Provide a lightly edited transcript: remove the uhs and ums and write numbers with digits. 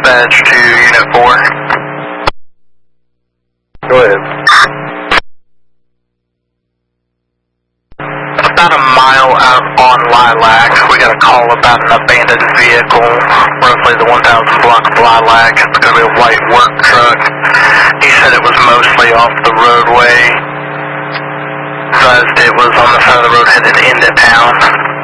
dispatch to Unit 4. Go ahead. About a mile out on Lilac, we got a call about an abandoned vehicle, roughly the 1000 block of Lilac. It's going to be a white work truck. He said it was mostly off the roadway. Advised it was on the side of the road headed into town.